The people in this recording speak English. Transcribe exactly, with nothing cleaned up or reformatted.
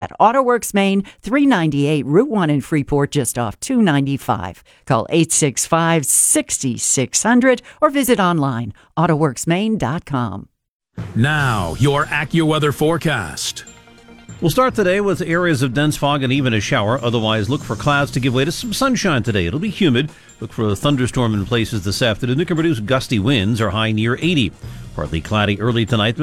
that. AutoWorks Maine, three ninety-eight Route one in Freeport, just off two ninety-five. Call eight six five, six six zero zero or visit online, auto works maine dot com. Now, your AccuWeather forecast. We'll start today with areas of dense fog and even a shower. Otherwise, look for clouds to give way to some sunshine today. It'll be humid. Look for a thunderstorm in places this afternoon. It can produce gusty winds or high near eighty. Partly cloudy early tonight.